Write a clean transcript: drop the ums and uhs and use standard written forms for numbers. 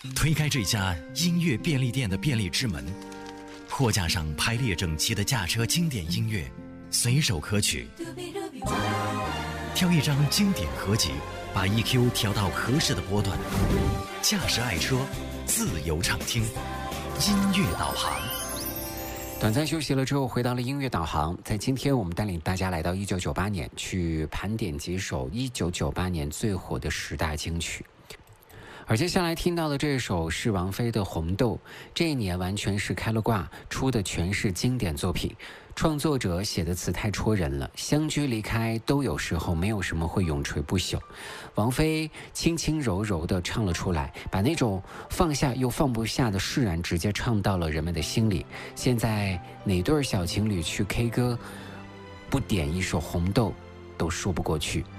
推开这家音乐便利店的便利之门，货架上排列整齐的驾车经典音乐，随手可取。挑一张经典合集，把 EQ 调到合适的波段，驾驶爱车，自由畅听，音乐导航。 短暂休息了之后，回到了音乐导航。在今天，我们带领大家来到1998年，去盘点几首1998年最火的10大金曲。而接下来听到的这首是王菲的《红豆》，这一年完全是开了挂，出的全是经典作品。创作者写的词太戳人了，相聚离开都有时候，没有什么会永垂不朽。王菲轻轻柔柔地唱了出来，把那种放下又放不下的释然直接唱到了人们的心里。现在哪对小情侣去 K 歌不点一首《红豆》都说不过去。